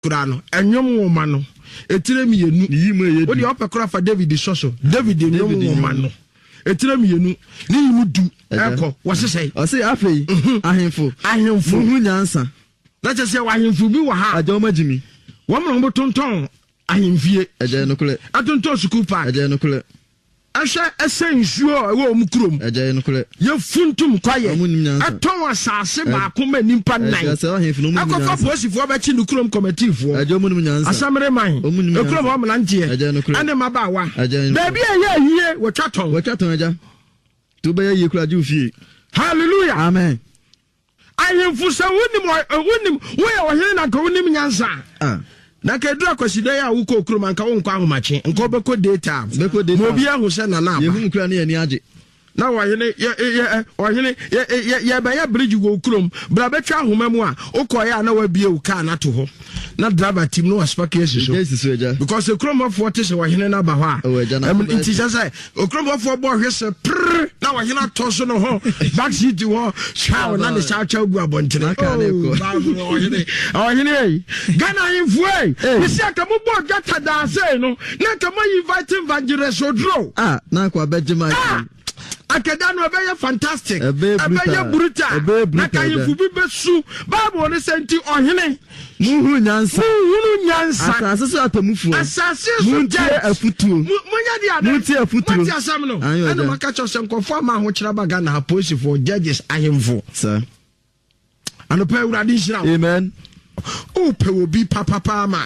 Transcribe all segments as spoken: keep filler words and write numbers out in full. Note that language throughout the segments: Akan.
kurano enyom woma no etire mi yenu yimu ye wo de opekora fa David soso David enyom woma no etire mi yenu ni yimu du eko wo sesai o se afei ahemfo ahemfo hu nyansa na che se wa ahemfo bi wa ha ajo magimi wo mo mo tonton ahemfie eje no kule atonton school park eje no kule asha esensuo wo mu krom eje no kule ye funtum kwaye aton asase ba ko ma nimpa nan akofa posifo ba chi no krom committee fo eje mu nyansa asamre man e krom wo mlante ane maba wa baby ye yie wo twaton wo twaton eja to be ye kura ju fie hallelujah amen ayemfu sa wonim wonim wo ye wo hene na ko wonim nyansa ah na kedu akwasida ya wo ko krom anka wo nkwa ahomache nka obeko data beko data mo bia ho se na na ye hu kura na ye ni age na wa hene ye wa hene ye ye ba ya bridge go krom bra betwa ahoma mu a ukoya na wa bie u ka na to ho na driver team no aspake esiso because the krom of what is wa hene na ba ho a em nti say o krom of bo hwese prr na wa hene to so no ho back seat ho shaw na the shaw chaw gu abontere o hene o hene Ghana info e isi aka mo bo gata da say no na ka mo invite evangelist odro ah na kwa bejima akadano ebeye fantastic ebeye brutal na kayifu bi besu bible ne senti ohene muhu nyansa muhu nyansa asase so atamufu asase so je afutu munya dia da muti afutu muti asam no ana makacho senkofo ma ho kira baga na police for judges ahemfo sir ano pe urade hira amen o pe obi papa pa ma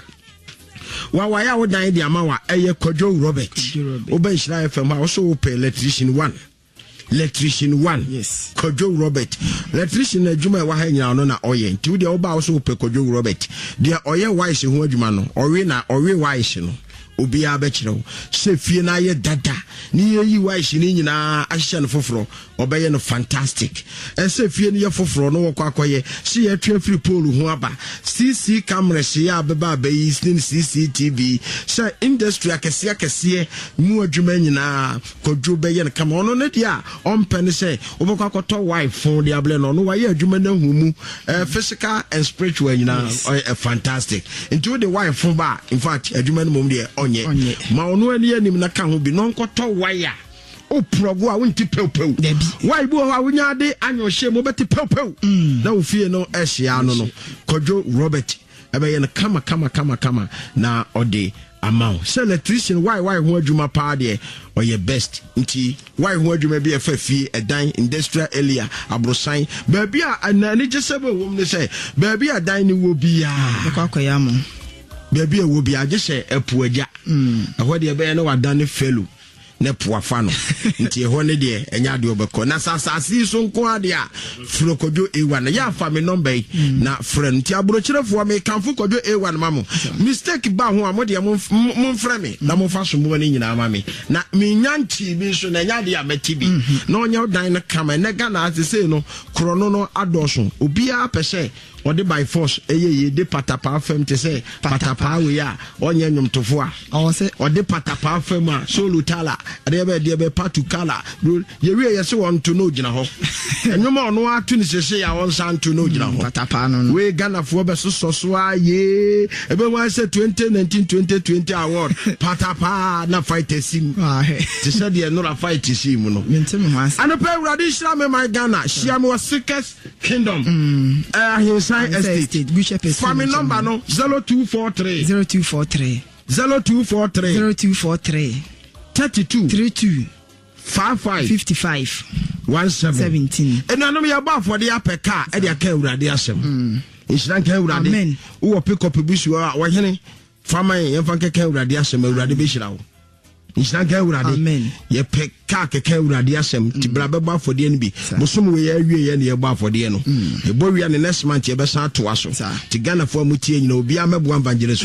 wa wa ya wo dan dia ma wa eye Kojo Robert o ba hira F M ha so o pe electrician one electrician one yes Kojo Robert electrician adwuma wa ha nyina no na oye nti de oba so pe Kojo Robert de oye wise ho adwuma no owe na owe wise no obi a be kire se fie na ye dada ni yi wise ni nyina ahye no foforo obeye no fantastic e se fie ni ye foforo no wokọ akoye se ye twa free pole ho aba C C camera se ya beba ba yi C C T V se industry akese akese mu adwuma nyina Kojo be ye no kama ono ne dia ompene se obokọ akoto wife phone dia ble no no wa ye adwuma na hu mu physical and spiritual nyina fantastic into the wife phone ba in fact adwuma no mom dia onye ma ono ani anim na ka ho bi no nkoto wire o progo a wonti pewpew why bo ha wonya de anyo hye mo beti pewpew na wo fie no ehia no no Kojo Robert ebe ye no kama kama kama kama na ode amount so electrician why why ho adwuma pa de or your best nti why ho adwuma bi efa fie edan industrial area abrosan baby a anani jesebe wo me say baby a dan ni wo bia akwakoya mo baby a wo bia je se epu agya mm ehwo de ebe no wadane felu ne poafa no nti ehwo ne de enya de obeko na sasasi so nko ade a fro Kojo A one ya fa me number na friend nti abrochirefo me kanfo Kojo A one mamo mistake ba ho amode mo mfra me na mo fa so mo ne nyina ma me na me nyanti bi so na nya de amati bi na onya dan na kama na Ghana asese no krono no adoso obi a pese ode by force eye ye de patapa fam te say patapa we ya onye nwomtofo a o se ode patapa fam a solo tala ade be de be patu kala ye we ye se won to no gina ho enwoma ono atu ni sese ya won san to no gina ho patapa no we Ghana fo be so so a ye ebe wan say twenty nineteen twenty twenty award patapa na fight sim te say de no la fight sim no mentem ho ase anope urade shira me my Ghana shia me Sickest Kingdom eh Estate. Family number no zero two four three zero two four three zero two four three zero two four three thirty-two thirty-two five five fifty-five seventeen seventeen. And I know you about for the upper car at the Akura de Asem. It's not Kura. Amen. Who pick up a bush you are watching Farmer and Fanka Kura de Asem, Radi Bishao. It's not Kura. Amen. Ye pick car Kura de Asem, Tibraba for the N B. Musum we are you and your bar for the Eno. The boy we are the next month, you best to us. To Ghana for Muti, you know, be a one evangelist.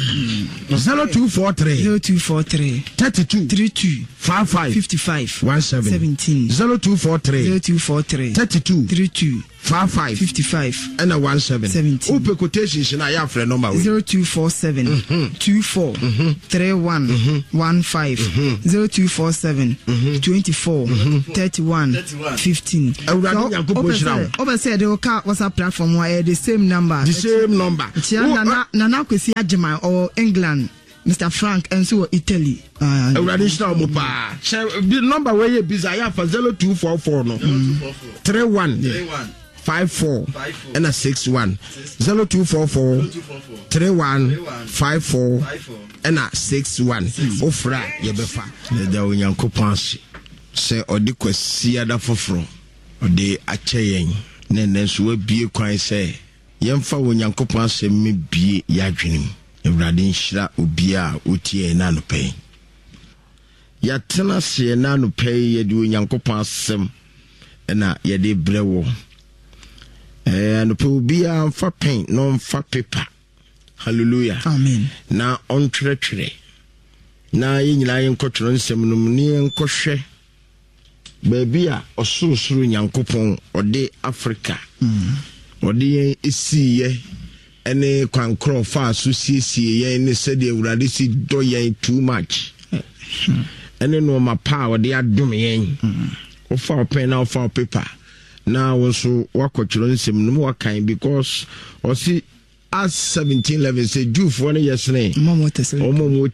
Zero two four three zero two four three thirty-two thirty-two five five fifty-five seventeen seventeen zero two four three zero two four three thirty-two thirty-two five five fifty-five and a one seven seventy. Open quotations in a ya friend number zero two four seven two four three one one five zero two four seven twenty four thirty one fifteen. Over said the WhatsApp platform where the same number. The same number. Nana Nana Kwesi Ajima or England. Mister Frank and so Italy. Uh, the number where you desire for zero two four four no three one five four and a six one zero two four four three one five four and a six one. Ofra yebefa the Onyankopon say odi kwasi ada foforo odi acheyen ne nenso bie kwan say yemfa Onyankopon se me bie yadwenem. Ewradin shira obia otie na no pay ya tena se na no pay ye di Onyankopon asem na ye de brewo eh no pe obia fa pen no fa paper. Hallelujah, amen. Na on tretwere na ye nyina ye nkotro nsem no ni enkohwe baby a osurusuru Nyankopon ode Africa mm. ode esiye ene kwankro fa asosiesie ye ne sede Ewurade si do ye too much ene no ma pa de adom ye o fa pen na o fa paper na wo so wakotwero nsem no wakan because o si as seventeen eleven say Jew for ne yesene momo tesele